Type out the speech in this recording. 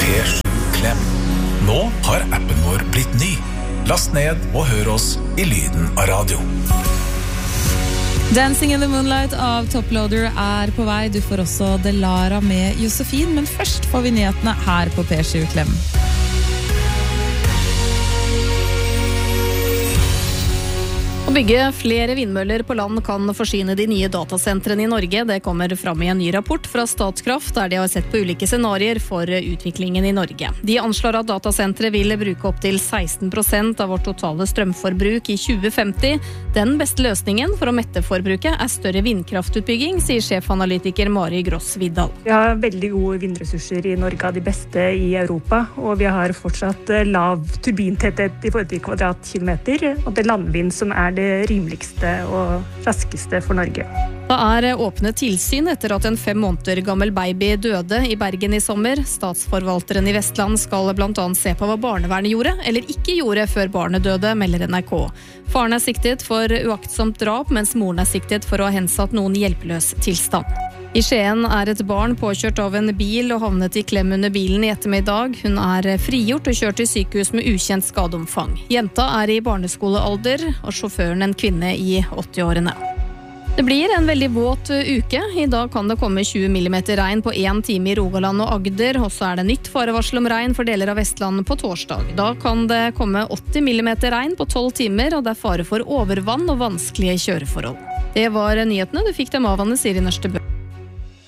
P7 Klem. Nå har appen vår blitt ny. Last ned og hør oss i lyden av radio. Dancing in the Moonlight av Toploader på vei. Du får også Delara med Josefin, men først får vi nyhetene her på P7 Klem. Å bygge flere vindmøller på land kan forsyne de nye datasentrene i Norge. Det kommer fram i en ny rapport fra Statkraft, der de har sett på ulike scenarier for utviklingen i Norge. De anslår at datasentre vil bruke opp til 16% av vårt totale strømforbruk i 2050. Den beste løsningen for å mette forbruket større vindkraftutbygging, sier sjefanalytiker Mari Gross Vidal. Vi har veldig gode vindressurser i Norge, av de beste i Europa, og vi har fortsatt lav turbintetthet i forhold til kvadratkilometer, og det landvind som det rimeligste og raskeste for Norge. Det åpnet tilsyn etter at en 5 måneder gammel baby døde i Bergen i sommer. Statsforvalteren i Vestland skal blant annet se på hva barnevernet gjorde, eller ikke gjorde før barnet døde, melder NRK. Faren siktet for uaktsomt drap, mens moren siktet for å ha hensatt noen hjelpeløs tilstand. I Skien et barn påkjørt av en bil og havnet i klem under bilen i ettermiddag. Hun frigjort og kjørt til sykehus med ukjent skadeomfang. Jenta i barneskolealder, og sjåføren en kvinne i 80-årene. Det blir en veldig våt uke. I dag kan det komme 20 millimeter regn på 1 time i Rogaland og Agder, og så det nytt farevarsel om regn for deler av Vestland på torsdag. Da kan det komme 80 millimeter regn på 12 timer, og det fare for overvann og vanskelige kjøreforhold. Det var nyhetene. Du fikk dem av Anne Siri Nørstebø.